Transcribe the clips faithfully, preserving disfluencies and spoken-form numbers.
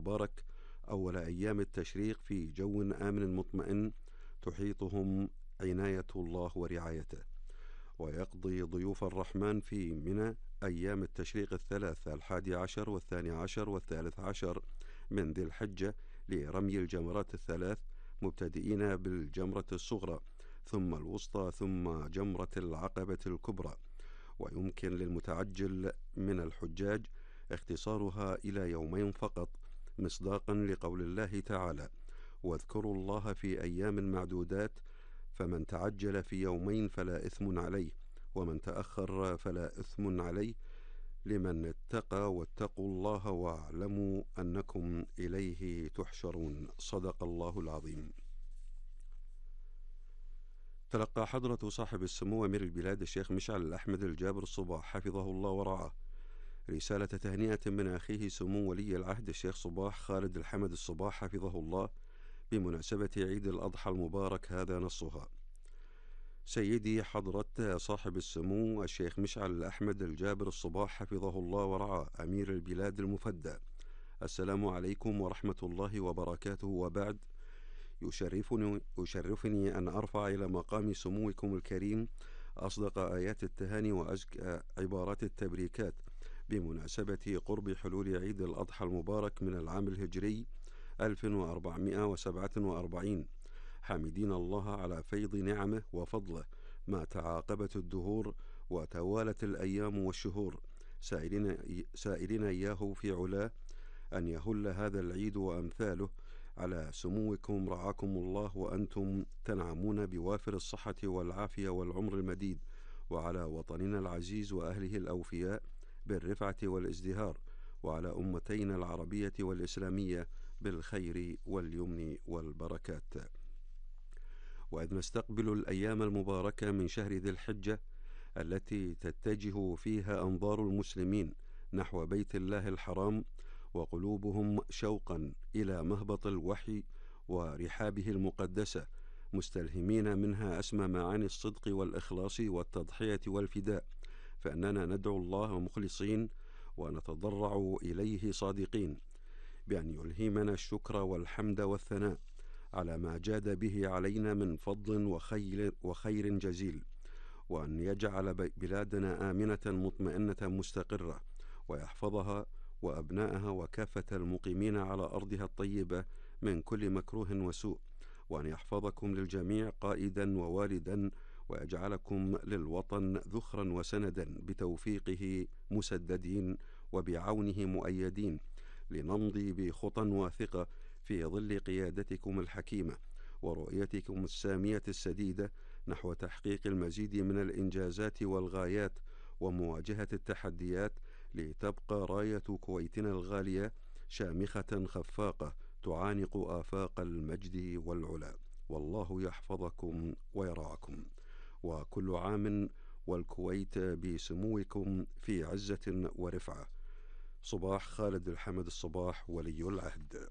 المبارك أول أيام التشريق في جو آمن مطمئن تحيطهم عناية الله ورعايته. ويقضي ضيوف الرحمن في منى أيام التشريق الثلاث الحادي عشر والثاني عشر والثالث عشر من ذي الحجة لرمي الجمرات الثلاث، مبتدئين بالجمرة الصغرى ثم الوسطى ثم جمرة العقبة الكبرى. ويمكن للمتعجل من الحجاج اختصارها إلى يومين فقط، مصداقا لقول الله تعالى: واذكروا الله في أيام معدودات، فمن تعجل في يومين فلا إثم عليه، ومن تأخر فلا إثم عليه، لمن اتقى واتقوا الله واعلموا أنكم إليه تحشرون. صدق الله العظيم. تلقى حضرة صاحب السمو أمير البلاد الشيخ مشعل الأحمد الجابر الصباح حفظه الله ورعاه رسالة تهنئة من أخيه سمو ولي العهد الشيخ صباح خالد الحمد الصباح حفظه الله بمناسبة عيد الأضحى المبارك. هذا نصها: سيدي حضرة صاحب السمو الشيخ مشعل الأحمد الجابر الصباح حفظه الله ورعاه أمير البلاد المفدى، السلام عليكم ورحمة الله وبركاته. وبعد، يشرفني, يشرفني أن أرفع إلى مقام سموكم الكريم أصدق آيات التهاني وأزكى عبارات التبريكات بمناسبة قرب حلول عيد الأضحى المبارك من العام الهجري ألف وأربعمائة وسبعة وأربعين، حامدين الله على فيض نعمه وفضله ما تعاقبت الدهور وتوالت الأيام والشهور، سائلين, سائلين إياه في علاه أن يهل هذا العيد وأمثاله على سموكم رعاكم الله وأنتم تنعمون بوافر الصحة والعافية والعمر المديد، وعلى وطننا العزيز وأهله الأوفياء بالرفعة والازدهار، وعلى أمتينا العربية والإسلامية بالخير واليمن والبركات. وإذ نستقبل الأيام المباركة من شهر ذي الحجة التي تتجه فيها أنظار المسلمين نحو بيت الله الحرام وقلوبهم شوقا إلى مهبط الوحي ورحابه المقدسة، مستلهمين منها أسمى معاني الصدق والإخلاص والتضحية والفداء، فإننا ندعو الله مخلصين ونتضرع إليه صادقين بأن يلهمنا الشكر والحمد والثناء على ما جاد به علينا من فضل وخير, وخير جزيل، وأن يجعل بلادنا آمنة مطمئنة مستقرة، ويحفظها وأبنائها وكافة المقيمين على أرضها الطيبة من كل مكروه وسوء، وأن يحفظكم للجميع قائدا ووالدا، ويجعلكم للوطن ذخرا وسندا بتوفيقه مسددين وبعونه مؤيدين، لنمضي بخطى واثقة في ظل قيادتكم الحكيمة ورؤيتكم السامية السديدة نحو تحقيق المزيد من الإنجازات والغايات ومواجهة التحديات، لتبقى راية كويتنا الغالية شامخة خفاقة تعانق آفاق المجد والعلا. والله يحفظكم ويرعاكم، وكل عام والكويت بسموكم في عزة ورفعة. صباح خالد الحمد الصباح ولي العهد.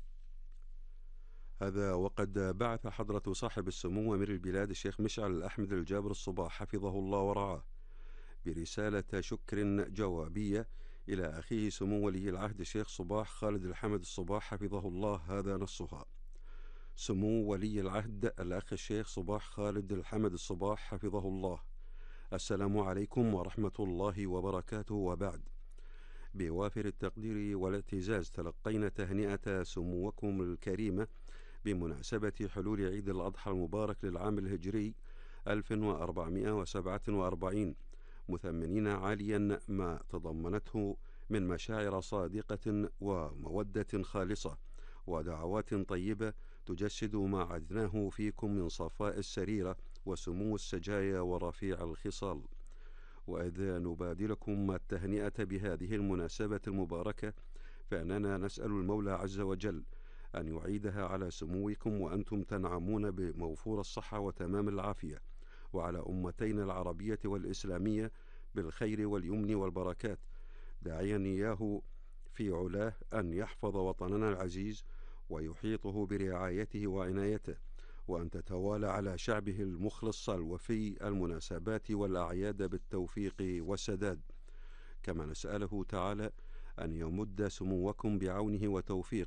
هذا وقد بعث حضرة صاحب السمو أمير البلاد الشيخ مشعل الأحمد الجابر الصباح حفظه الله ورعاه برسالة شكر جوابية إلى أخيه سمو ولي العهد الشيخ صباح خالد الحمد الصباح حفظه الله. هذا نصها: سمو ولي العهد الأخ الشيخ صباح خالد الحمد الصباح حفظه الله، السلام عليكم ورحمة الله وبركاته. وبعد، بوافر التقدير والاعتزاز تلقينا تهنئة سموكم الكريمة بمناسبة حلول عيد الأضحى المبارك للعام الهجري ألف وأربعمائة وسبعة وأربعين، مثمنين عاليا ما تضمنته من مشاعر صادقة ومودة خالصة ودعوات طيبة تجسد ما عدناه فيكم من صفاء السريرة وسمو السجايا ورفيع الخصال. وإذا نبادلكم التهنئة بهذه المناسبة المباركة، فإننا نسأل المولى عز وجل أن يعيدها على سموكم وأنتم تنعمون بموفور الصحة وتمام العافية، وعلى أمتين العربية والإسلامية بالخير واليمن والبركات، داعيا إياه في علاه أن يحفظ وطننا العزيز ويحيطه برعايته وعنايته، وأن تتوالى على شعبه المخلص الوفي المناسبات والأعياد بالتوفيق والسداد. كما نسأله تعالى أن يمد سموكم بعونه وتوفيقه